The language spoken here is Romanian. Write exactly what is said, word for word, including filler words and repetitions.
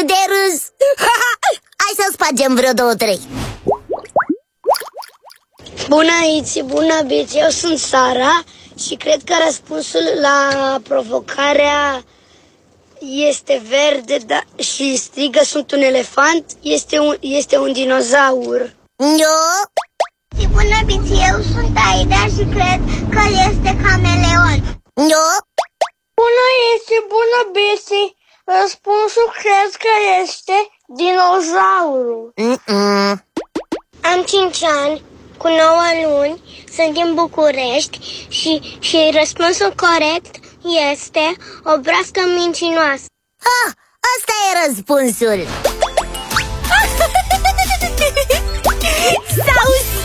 atât de râs. Hai să spargem vreo două, trei. Bună, Iți, bună, Biți, eu sunt Sara și cred că răspunsul la provocarea este verde da, și strigă sunt un elefant, este un, este un dinozaur. Eu? Și bună, Biți, eu sunt Aida și cred că este cameleon. Eu? Bună, Iți, bună, Biți, răspunsul cred că este dinozaurul. Mm-mm. Am cinci ani, cu nouă luni, sunt din București și, și răspunsul corect este o broască mincinoasă. Ah, ăsta e răspunsul. S-au